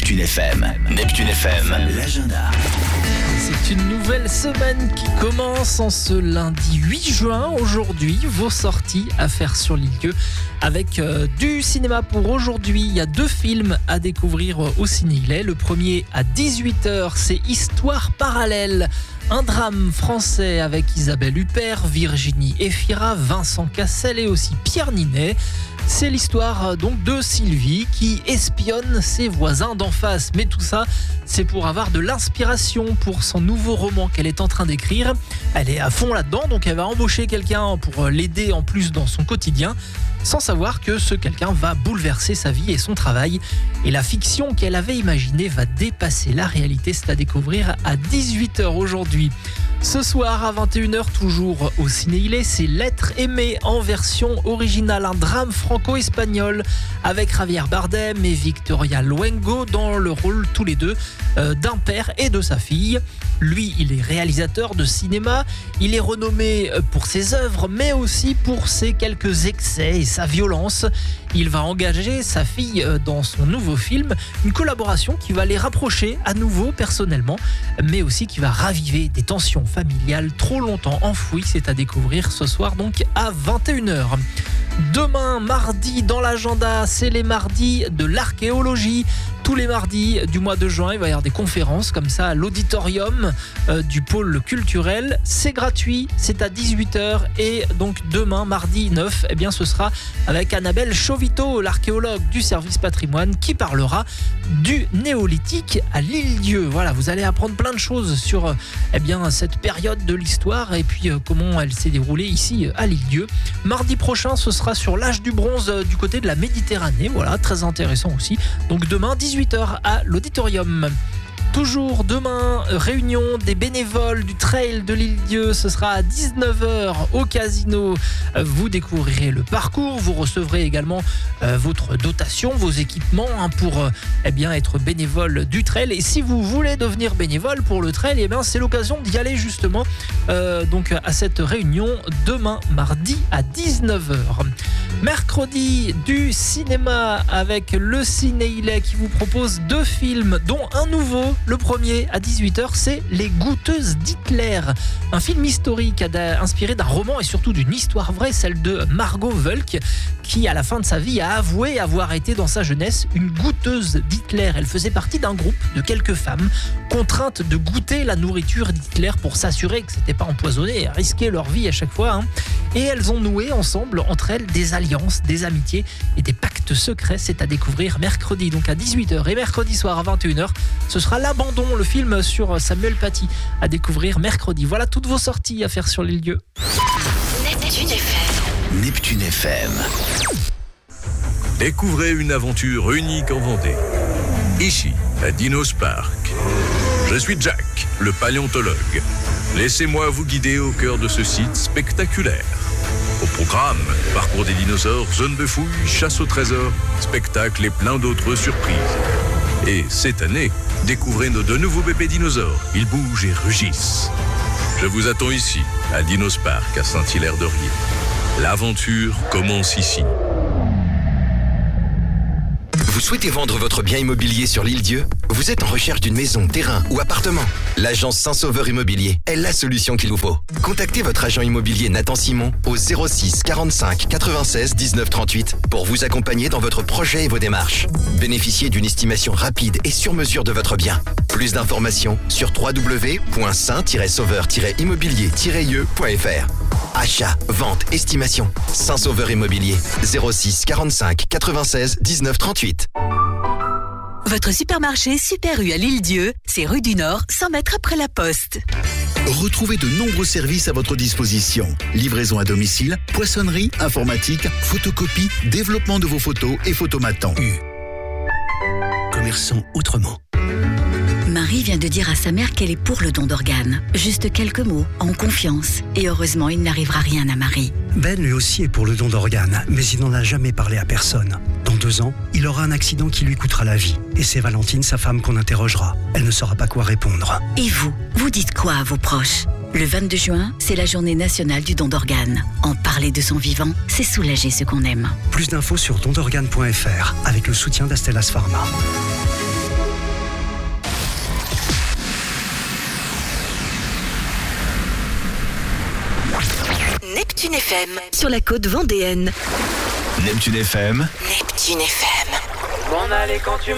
Neptune FM. Neptune FM, l'agenda. C'est une nouvelle semaine qui commence en ce lundi 8 juin. Aujourd'hui, vos sorties à faire sur l'île avec du cinéma pour aujourd'hui. Il y a 2 films à découvrir au Ciné-Ilais. Le premier à 18h, c'est Histoire parallèle. Un drame français avec Isabelle Huppert, Virginie Efira, Vincent Cassel et aussi Pierre Ninet. C'est l'histoire donc de Sylvie qui espionne ses voisins d'en face. Mais tout ça, c'est pour avoir de l'inspiration pour son nouveau roman qu'elle est en train d'écrire. Elle est à fond là-dedans, donc elle va embaucher quelqu'un pour l'aider en plus dans son quotidien, sans savoir que ce quelqu'un va bouleverser sa vie et son travail. Et la fiction qu'elle avait imaginée va dépasser la réalité. C'est à découvrir à 18h aujourd'hui. Ce soir à 21h, toujours au Ciné-Ilais, c'est L'être aimé en version originale, un drame franco-espagnol avec Javier Bardem et Victoria Luengo dans le rôle tous les deux d'un père et de sa fille. Lui, il est réalisateur de cinéma, il est renommé pour ses œuvres, mais aussi pour ses quelques excès et sa violence. Il va engager sa fille dans son nouveau film, une collaboration qui va les rapprocher à nouveau personnellement, mais aussi qui va raviver des tensions familiales trop longtemps enfouies. C'est à découvrir ce soir donc à 21h. Demain, mardi, dans l'agenda, c'est les mardis de l'archéologie. Tous les mardis du mois de juin, il va y avoir des conférences comme ça à l'auditorium du pôle culturel. C'est gratuit, c'est à 18h et donc demain, mardi 9, eh bien, ce sera avec Annabelle Chauvito, l'archéologue du service patrimoine, qui parlera du néolithique à l'Île-Dieu. Voilà, vous allez apprendre plein de choses sur cette période de l'histoire et puis comment elle s'est déroulée ici à l'Île-Dieu. Mardi prochain, ce sera sur l'âge du bronze du côté de la Méditerranée. Voilà, très intéressant aussi. Donc demain, 18h à l'auditorium. Toujours demain, réunion des bénévoles du trail de l'Île-Dieu. Ce sera à 19h au casino. Vous découvrirez le parcours. Vous recevrez également votre dotation, vos équipements pour être bénévole du trail. Et si vous voulez devenir bénévole pour le trail, c'est l'occasion d'y aller justement à cette réunion demain, mardi à 19h. Mercredi, du cinéma avec le Ciné-Ilais qui vous propose 2 films, dont un nouveau. Le premier à 18h, c'est Les Goûteuses d'Hitler. Un film historique inspiré d'un roman et surtout d'une histoire vraie, celle de Margot Wölk, qui à la fin de sa vie a avoué avoir été dans sa jeunesse une goûteuse d'Hitler. Elle faisait partie d'un groupe de quelques femmes contraintes de goûter la nourriture d'Hitler pour s'assurer que c'était pas empoisonné et risquer leur vie à chaque fois. Et elles ont noué ensemble, entre elles, des alliances, des amitiés et des pactes secrets. C'est à découvrir mercredi, donc à 18h. Et mercredi soir à 21h, ce sera L'Abandon, le film sur Samuel Paty, à découvrir mercredi. Voilà toutes vos sorties à faire sur l'Île-Dieu. Neptune FM. Neptune FM. Découvrez une aventure unique en Vendée. Ici, à Dinos Park. Je suis Jack, le paléontologue. Laissez-moi vous guider au cœur de ce site spectaculaire. Au programme, parcours des dinosaures, zone de fouilles, chasse au trésor, spectacle et plein d'autres surprises. Et cette année, découvrez nos 2 nouveaux bébés dinosaures. Ils bougent et rugissent. Je vous attends ici, à Dinos Park, à Saint-Hilaire-de-Riez. L'aventure commence ici. Vous souhaitez vendre votre bien immobilier sur l'Île-Dieu ? Vous êtes en recherche d'une maison, terrain ou appartement ? L'agence Saint-Sauveur Immobilier est la solution qu'il vous faut. Contactez votre agent immobilier Nathan Simon au 06 45 96 19 38 pour vous accompagner dans votre projet et vos démarches. Bénéficiez d'une estimation rapide et sur mesure de votre bien. Plus d'informations sur www.saint-sauveur-immobilier-ie.fr. Achat, vente, estimation. Saint-Sauveur Immobilier 06 45 96 19 38. Votre supermarché Super U à l'Île-Dieu, c'est rue du Nord, 100 mètres après la Poste. Retrouvez de nombreux services à votre disposition. Livraison à domicile, poissonnerie, informatique, photocopie, développement de vos photos et photomatons. Commerçant autrement. Marie vient de dire à sa mère qu'elle est pour le don d'organes. Juste quelques mots, en confiance. Et heureusement, il n'arrivera rien à Marie. Ben lui aussi est pour le don d'organes, mais il n'en a jamais parlé à personne. Dans 2 ans, il aura un accident qui lui coûtera la vie. Et c'est Valentine, sa femme, qu'on interrogera. Elle ne saura pas quoi répondre. Et vous dites quoi à vos proches ? Le 22 juin, c'est la journée nationale du don d'organes. En parler de son vivant, c'est soulager ceux qu'on aime. Plus d'infos sur dondorganes.fr avec le soutien d'Astellas Pharma. Neptune FM, sur la côte vendéenne. Neptune FM. Neptune FM. M'en aller quand tu